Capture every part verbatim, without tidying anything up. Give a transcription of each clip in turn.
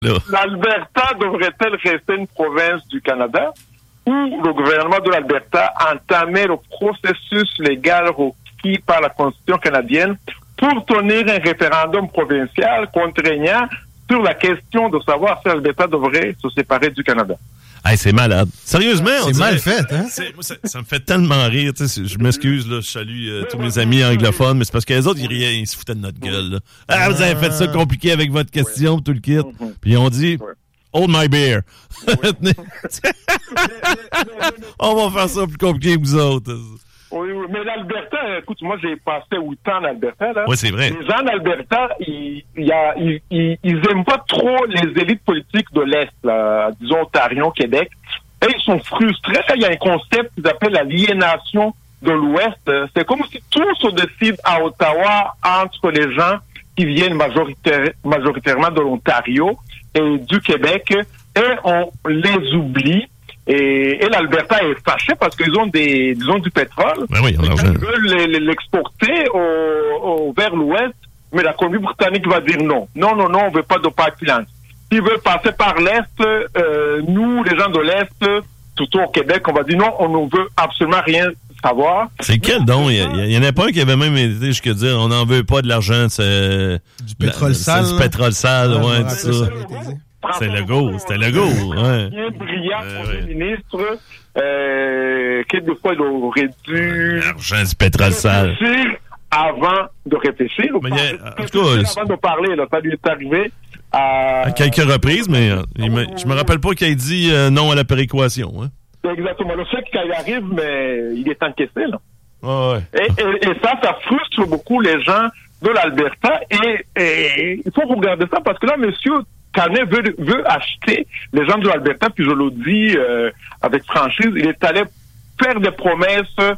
Là. L'Alberta devrait-elle rester une province du Canada ou le gouvernement de l'Alberta entamer le processus légal requis par la Constitution canadienne pour tenir un référendum provincial contraignant sur la question de savoir si l'Alberta devrait se séparer du Canada? Hey, c'est malade. Sérieusement, on c'est dirait, mal fait, hein? C'est, moi, ça, ça me fait tellement rire. Tu sais, je m'excuse, là, je salue euh, tous mes amis anglophones, mais c'est parce que les autres, ils riaient, ils se foutaient de notre gueule. Là. Ah, vous avez fait ça compliqué avec votre question, tout le kit. Puis on dit, hold my beer. On va faire ça plus compliqué que vous autres. Oui, oui, mais l'Alberta, écoute, moi j'ai passé huit ans en Alberta, là. Oui, c'est vrai. Les gens d'Alberta, ils, ils, ils, ils, ils aiment pas trop les élites politiques de l'Est, là, disons Ontario, Québec. Et ils sont frustrés. Il y a un concept qu'ils appellent l'aliénation de l'Ouest. C'est comme si tout se décide à Ottawa entre les gens qui viennent majoritaire, majoritairement de l'Ontario et du Québec, et on les oublie. Et, et l'Alberta est fâchée parce qu'ils ont des, ils ont du pétrole. Ben oui, on ils veulent l'exporter au, au, vers l'Ouest, mais la Colombie-Britannique va dire non. Non, non, non, on veut pas de pipeline. S'ils veulent passer par l'Est, euh, nous, les gens de l'Est, surtout au Québec, on va dire non, on ne veut absolument rien savoir. C'est quel don? Il y, y en a pas un qui avait même été jusqu'à dire on n'en veut pas de l'argent, c'est du pétrole la, sale. C'est du pétrole sale, ah, ouais, tout ça. ça C'était le go, c'était le go, ouais. Bien brillant, euh, Premier ouais. ministre, euh, quelquefois il aurait dû... L'argent du pétrole sale. Avant de réfléchir. Mais y a, en tout cas, avant de parler, là, ça lui est arrivé à... à quelques reprises, mais euh, il me, je me rappelle pas qu'il ait dit euh, non à la péréquation, hein. Exactement. Le fait qu'il arrive, mais il est encaissé, là. Oh, ouais. et, et, et ça, ça frustre beaucoup les gens de l'Alberta, et, et il faut regarder ça, parce que là, monsieur Carnet veut, veut acheter les gens de l'Alberta, puis je le dis euh, avec franchise, il est allé faire des promesses sur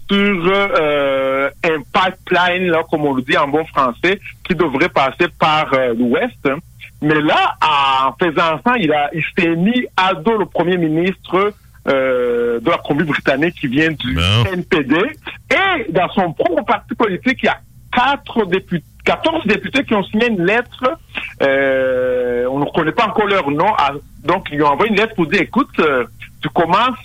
euh, un pipeline, là, comme on le dit en bon français, qui devrait passer par euh, l'Ouest. Mais là, en faisant ça, il a, il s'est mis à dos le premier ministre euh, de la Colombie-Britannique qui vient du non. N P D. Et dans son propre parti politique, il y a quatre députés, quatorze députés qui ont signé une lettre. Euh, on ne connaît pas encore leur nom. À, donc, ils ont envoyé une lettre pour dire, écoute, euh, tu commences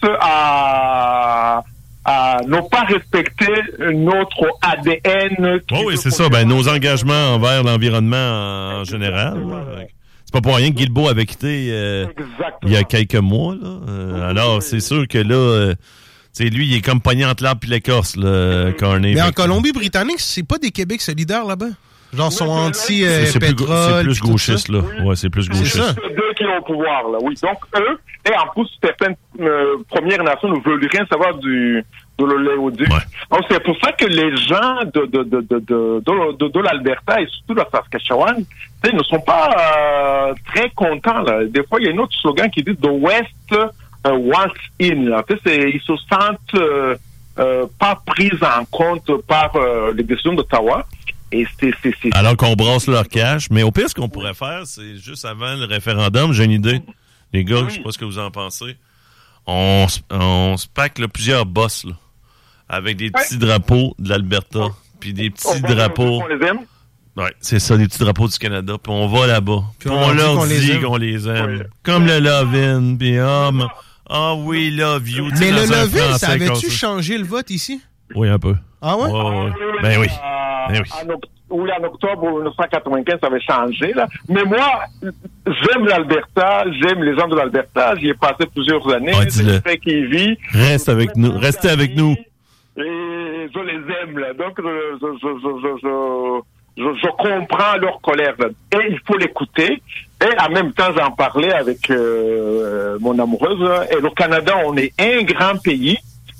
à... à ne pas respecter notre A D N. Oh oui, c'est ça. Ben, nos engagements envers l'environnement en général. Là. C'est pas pour rien que Guilbeault avait quitté euh, il y a quelques mois. Là. Euh, alors, oui. C'est sûr que là, euh, lui, il est comme pogné entre l'arbre et l'écorce, là, Carney. Mais en Colombie-Britannique, c'est pas des Québec solidaires là-bas? Genre, sont anti-pétrole. C'est plus, c'est plus gauchiste, là. Oui. Ouais, c'est plus gauchiste. C'est ça. C'est deux qui ont au pouvoir, là, oui. Donc, eux, et en plus, certaines euh, Premières Nations ne veulent rien savoir du, de l'oléoduc. Ouais. Donc, c'est pour ça que les gens de, de, de, de, de, de, de, de l'Alberta et surtout de la Saskatchewan, ne sont pas euh, très contents, là. Des fois, il y a un autre slogan qui dit « The West uh, wants in ». Là. C'est, ils se sentent euh, euh, pas pris en compte par euh, les décisions d'Ottawa. Et c'est, c'est, c'est... Alors qu'on brasse leur cash. Mais au pire, ce qu'on pourrait faire, c'est juste avant le référendum, j'ai une idée. Les gars, oui. Je sais pas ce que vous en pensez. On, on se pack là, plusieurs bosses là, avec des petits ouais. drapeaux de l'Alberta, puis des petits on drapeaux... On les aime. Ouais, c'est ça, des petits drapeaux du Canada. Puis on va là-bas. Puis on, on leur qu'on dit les qu'on les aime. Oui. Comme le Love-In, puis ah, oh, oui, love you. Mais le Love-In, ça avait-tu changé le vote ici? Oui, un peu. Ah ouais? ouais, ouais. Ben oui. Ben oui. En, oui, en octobre dix-neuf cent quatre-vingt-quinze, ça avait changé, là. Mais moi, j'aime l'Alberta, j'aime les gens de l'Alberta. J'y ai passé plusieurs années. Ouais, dis-le. C'est qui vit. Reste avec nous. Restez avec nous. Et je les aime, là. Donc, je, je, je, je, je, je, je comprends leur colère, là. Et il faut l'écouter. Et en même temps, j'en parlais avec euh, mon amoureuse, là. Et le Canada, on est un grand pays.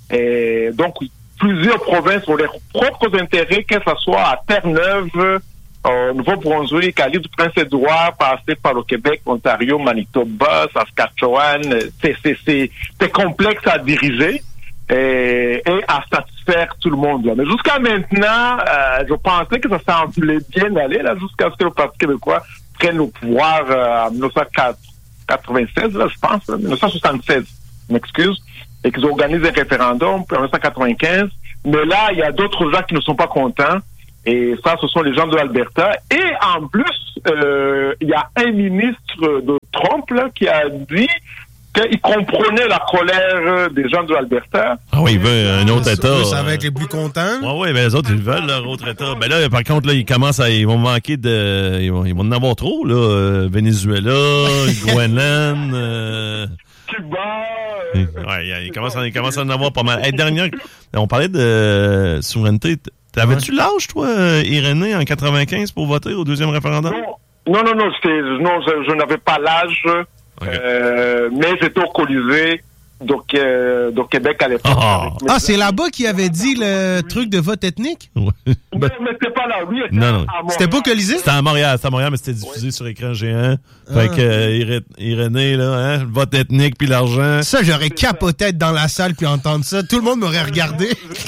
Et donc, plusieurs provinces ont leurs propres intérêts, que ce soit à Terre-Neuve, au Nouveau-Brunswick, à l'île du Prince-Édouard, passer par le Québec, Ontario, Manitoba, Saskatchewan. C'est, c'est, c'est, c'est complexe à diriger et, et à satisfaire tout le monde. Là. Mais jusqu'à maintenant, euh, je pensais que ça semblait bien aller, là, jusqu'à ce que le Parti québécois prenne le pouvoir euh, en dix-neuf cent quatre-vingt-seize, là, je pense, là, dix-neuf cent soixante-seize, je m'excuse, et qu'ils organisent un référendum en dix-neuf cent quatre-vingt-quinze. Mais là, il y a d'autres gens qui ne sont pas contents. Et ça, ce sont les gens de l'Alberta. Et en plus, euh, il y a un ministre de Trump là, qui a dit qu'il comprenait la colère des gens de l'Alberta. Ah oui, il veut un autre État. Ça va être les plus contents. Oui, oui, mais les autres, ils veulent leur autre État. Ben là, par contre, là, ils commencent à, ils vont manquer de, ils vont, ils vont en avoir trop, là. Euh, Venezuela, Groenland, euh... Cuba. Euh... Ouais, ils commencent, à, ils commencent à en avoir pas mal. Hey, dernière, on parlait de souveraineté. T'avais-tu ouais. l'âge, toi, Irénée, en quatre-vingt-quinze pour voter au deuxième référendum? Non, non, non, non, j'étais, non je, je n'avais pas l'âge. Okay. Euh, mais j'étais au Colisée donc, euh, donc Québec à l'époque. Oh. Ah, c'est là-bas qu'il avait dit le truc de vote ethnique? Ouais. Non, mais c'était pas là, oui. Non, non. C'était pas au Colisée? C'était à Montréal, c'était à Montréal, mais c'était diffusé ouais. sur écran géant. Ah. Fait que euh, Irénée, là, hein, le vote ethnique puis l'argent. Ça, j'aurais capoté être dans la salle puis entendre ça. Tout le monde m'aurait regardé.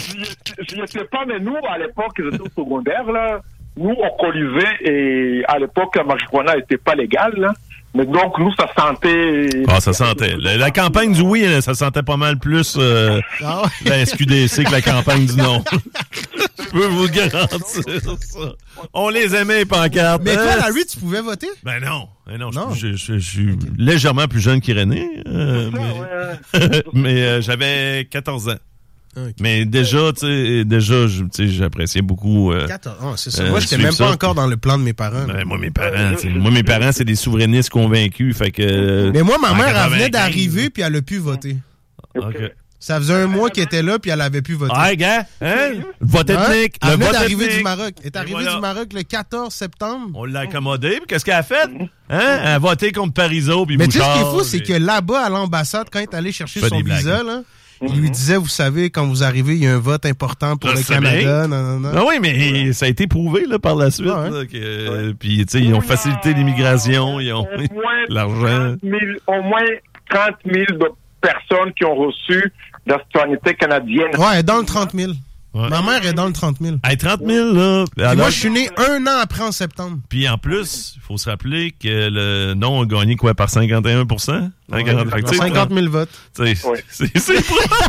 Je ne sais pas, mais nous, à l'époque, j'étais au secondaire, là. Nous, au Colisée, et à l'époque, la marijuana n'était pas légale, là. Mais donc, nous, ça sentait... Ah, ça sentait. La, la campagne du oui, ça sentait pas mal plus euh, ah ouais. la S Q D C que la campagne du non. Je peux vous garantir ça. On les aimait, les pancartes. Mais toi, Larry, tu pouvais voter? Ben non. Ben non, non. Je, je, je, je suis okay. légèrement plus jeune qu'Irénée. Euh, ça, mais ouais. mais euh, j'avais quatorze ans. Okay. Mais déjà, tu sais, déjà, tu sais, j'appréciais beaucoup. Euh, quatorze Oh, c'est ça. Euh, moi, j'étais même pas ça. encore dans le plan de mes parents. Ben, moi, mes parents, moi, mes parents, c'est des souverainistes convaincus, fait que. Mais moi, ma mère, elle venait d'arriver puis elle a pu voter. Ok. Ça faisait un mois qu'elle était là puis elle avait pu voter. Ah, gars, hein? Vote ethnique. Elle venait d'arriver du Maroc. Elle est arrivée voilà. du Maroc le quatorze septembre. On l'a accommodée, puis qu'est-ce qu'elle a fait? Hein? Elle a voté contre Parizeau puis Mais Bouchard. Mais tu sais, ce qui est fou, c'est que là-bas, à l'ambassade, quand elle est allée chercher son visa, là. Il lui disait, vous savez, quand vous arrivez, il y a un vote important pour je le Canada. Non, non, non. Ah oui, mais ça a été prouvé là, par la suite. Ah, ouais. que, ouais. Puis, tu sais, ils ont facilité l'immigration, ils ont l'argent. Au moins trente mille de personnes qui ont reçu la citoyenneté canadienne. Ouais, dans le trente mille. Ouais. Ma mère est dans le trente mille. Hey, trente mille, là. Alors, moi, je suis né un an après en septembre. Puis en plus, il faut se rappeler que le non a gagné quoi par cinquante et un pour cent? Ouais, cinquante mille votes. Ouais. C'est c'est proche.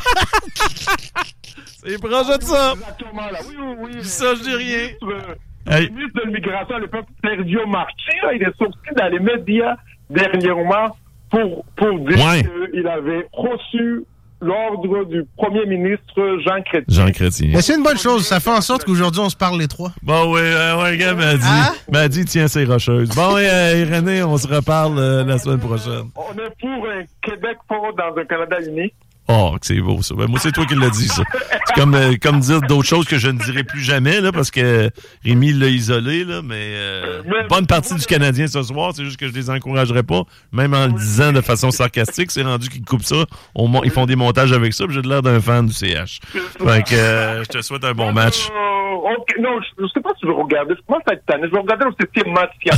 C'est proche de ça. Exactement, là. Oui, oui, oui. Ça, je dis rien. Le hey. ministre de l'immigration à l'époque, Sergio Marchi, là, il est sorti dans les médias dernièrement pour, pour dire ouais. qu'il avait reçu l'ordre du premier ministre Jean Chrétien. Jean Chrétien. Mais c'est une bonne chose. Ça fait en sorte qu'aujourd'hui, on se parle les trois. Bon, oui, euh, ouais, gars m'a dit. Hein? M'a dit, tiens, c'est rocheuse. Bon, oui, euh, Irénée, on se reparle euh, la semaine prochaine. On est pour un Québec fort dans un Canada uni. Oh, que c'est beau, ça. Ben, moi, c'est toi qui l'as dit, ça. C'est comme, euh, comme dire d'autres choses que je ne dirai plus jamais, là, parce que Rémi l'a isolé, là, mais, euh, mais bonne partie du Canadien ce soir, c'est juste que je les encouragerais pas, même en le disant de façon sarcastique, c'est rendu qu'ils coupent ça, on, ils font des montages avec ça, puis j'ai l'air d'un fan du C H. Fait que, euh, je te souhaite un bon match. Euh, okay, non, je, je sais pas si je vais regarder, je commence à être tanné, je vais regarder le septième match qu'il y a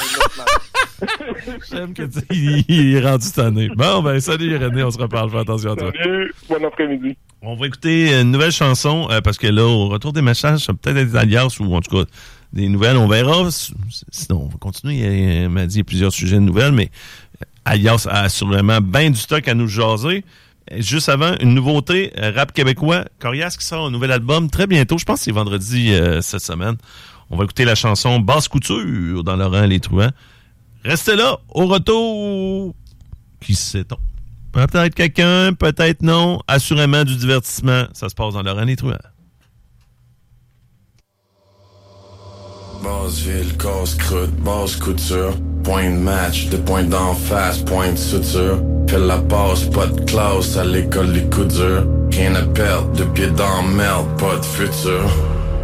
J'aime que tu il, il est rendu tanné. Bon, ben, salut René, on se reparle, fais attention à toi. Salut, bon après-midi. On va écouter une nouvelle chanson, euh, parce que là, au retour des messages, ça peut-être des alliances ou en tout cas des nouvelles, on verra. Sinon, on va continuer. Il m'a dit plusieurs sujets de nouvelles, mais Alias a assurément bien du stock à nous jaser. Juste avant, une nouveauté, rap québécois, Corias qui sort un nouvel album très bientôt, je pense que c'est vendredi euh, cette semaine. On va écouter la chanson Basse Couture dans Laurent Les Truands. Restez là, au retour, qui sait-on? Peut-être quelqu'un, peut-être non. Assurément du divertissement. Ça se passe dans Laurent Les Truands. Basseville, casse-croûte, basse couture. Point de match, de point d'en face, point de suture. Fais la passe, pas de classe à l'école des coups durs. Rien à perdre, de pied dans merde, pas de futur.